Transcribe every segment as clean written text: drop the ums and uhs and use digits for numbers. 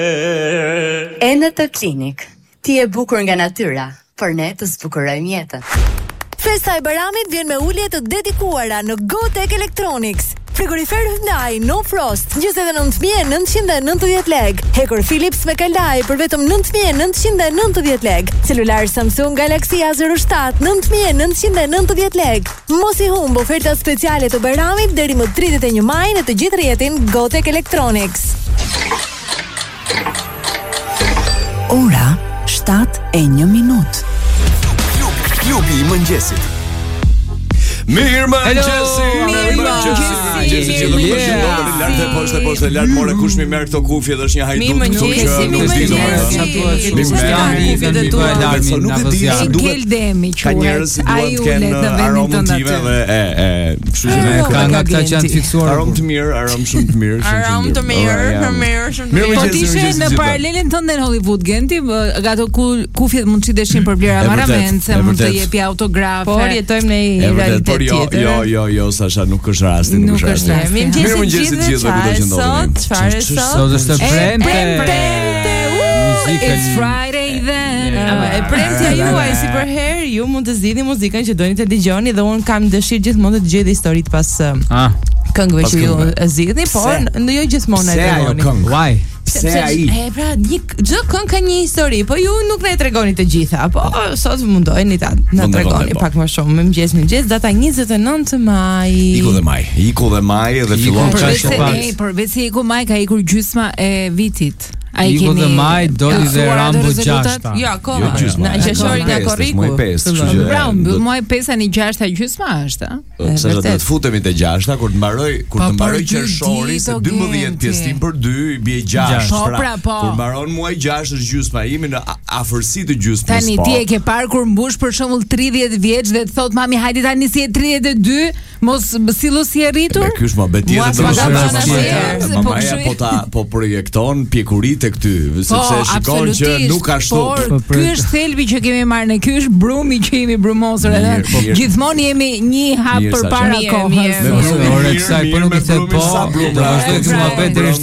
Enet Klinik. Ti e bukur nga natyra, por ne të zbukurojmë jetën. Festa e Bayramit vjen me ulje të dedikuara në GoTech Electronics. Frigorifer Hyundai No Frost 29.990 lek. Hekur Philips me kalaj për vetëm 9.990 lek. Celular Samsung Galaxy A07 9.990 lek. Mos i humb oferta speciale të Bayramit deri më 31 maj në të gjithë rrjetin GoTech Electronics. Ora 7:01. Klubi I mëngjesit. Mirëmëngjesi. Lartë poshtë lart more kush më merr këto kufje dhe është një hajdut këtu që nuk di Ka njerëz që duan të kenë aromë të dhe kështu që kanë ata që janë fiksuar aromë të mirë, aromë shumë të mirë, aromë të mirë. Po ti ishe në paralelin tënd në Hollywood Genti, ato kufjet mund të shiteshin për vlera marramence, mund të jepi autograf. Por jetojmë në një realitet tjetër. Jo, Sasha, nuk është rasti, nuk është rasti. Mirëmëngjes të gjithëve ku do që ndodheni. Çfarë sot është premte. It's Friday then. E premtja juaj si për herë, ju mund të zgjidhni muzikën që doni të dëgjoni dhe un kam dëshirë gjithmonë të dëgjoj historitë pas këngëve që ju zgjidhni, por jo gjithmonë e dëgjoni. Why? Pra, çdo këngë ka një histori, po ju nuk na e tregoni të gjitha, po sot mundojeni ta na tregoni pak më shumë. Mëngjes, data 29 maj. Iku dhe maj dhe fillon çfarë? Përveç se iku maj ka ikur gjysma e vitit. Iku dhe maj, doli dhe Rambo 6. Jo, akoma. Na qeshori nga korriku. Bravo, muaj 5 ani 6 gjysma është, Sa do të futemi te 6 kur të mbaroj qershori se 12 pjesëtim për 2 i bie 6. Kur mbaron muaj 6 është gjysma imi në afërsi të gjysmës. Tani ti e ke parë kur mbush për shembull 30 vjeç dhe të thot mami hajde tani si e 32, mos sillu si e rritur. Ky është më tjetër. Mamaja po projekton pjekurit e këty, sepse shikon që nuk ashtu. Ky është thelbi që kemi marrë ne, ky është brumi që jemi brumosur edhe gjithmonë jemi një hap përpara kohës. Ora kësaj po nuk e them po. Do vazhdoj të muhabet deri në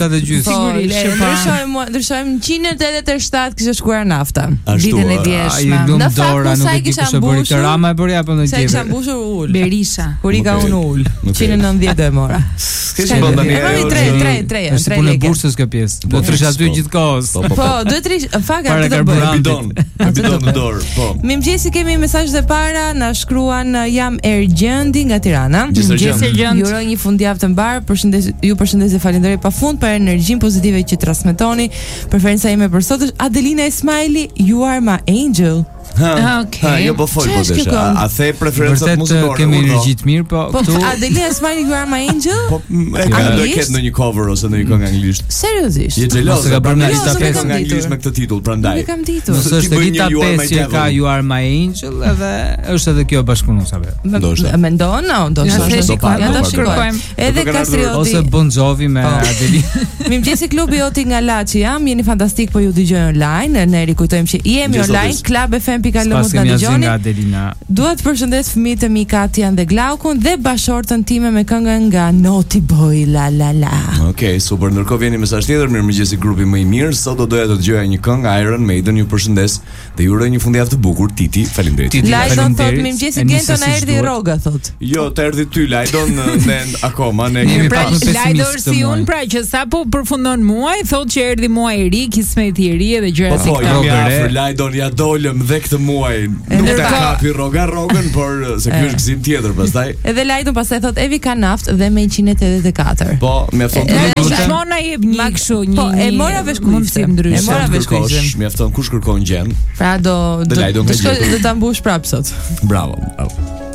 7:30. Ndryshojmë 187 kishte shkuar nafta. Ditën e vjeshme. Në fakt sa i kisha mbushur. Rama e bëri apo ndonjë tjetër. Sa kisha mbushur ul. Berisha. Kur i ka unë ul. 190 e mora. Kishte bën tani. 3 lekë. Bursës kjo pjesë. Do të rish aty gjithkohës. Po, duhet të rish faka të bëj. Bidon në dorë, po. Mirëmëngjesi, kemi mesazh dhe para, na shkruan jam Ergjendi nga Tirana. Mirëmëngjes Ergjend. Ju uroj një fundjavë të mbar. Ju përshëndes dhe falenderoj pafund për energjinë pozitive që transmetoni. Preferenca ime për sot është Adelina Ismaili, You Are My Angel. Jo po fol po desha. A the preferencat muzikore? Kemi energji të mirë, po këtu Adelina Smiley You Are My Angel? Po e ka do të ketë ndonjë cover ose ndonjë këngë anglisht. Seriozisht? Je xheloz. Ka bërë në lista 5 këngë anglisht me këtë titull, prandaj. Nuk kam ditur. Nëse është lista 5 që ka You Are My Angel, edhe është edhe kjo bashkëpunuesave. Mendon? Do të shkojmë. Edhe Kastrioti ose Bon Jovi me Adelina. Mirëmëngjes klubi Oti nga Laçi jam, jeni fantastik, po ju dëgjoj online. Ne rikujtojmë që jemi online clubfm.al mund ta dëgjoni. Dua të përshëndes fëmijët e mi Katian dhe Glaukun dhe bashortën time me këngën nga Naughty Boy La La La. Okej, super. Ndërkohë vjen një mesazh tjetër, mirëmëngjes grupi më i mirë. Sot do doja të dëgjoja një këngë Iron Maiden, ju përshëndes dhe ju uroj një fundjavë të bukur. Titi, faleminderit. Lajdon thot mirëmëngjes Gento na erdhi rroga thot. Jo, të erdhi ty Lajdon, ne akoma ne kemi pak më pesimistë. Si un pra që sapo përfundon muaj, thot që erdhi muaj i ri, kismeti i ri dhe gjëra si këto. Po, Lajdon ja dolëm dhe këtë muaj. Nuk ta kapi rrogën, por se ky është gëzim tjetër pastaj. Edhe Lajdon pastaj thot Evi ka naftë dhe me 184. Po, mjafton. Gjithmonë ai jep një kështu një. Po, e mora vesh kushte. E mora vesh kushte. Mjafton kush kërkon gjën. Pra do ta mbush prapë sot. Bravo.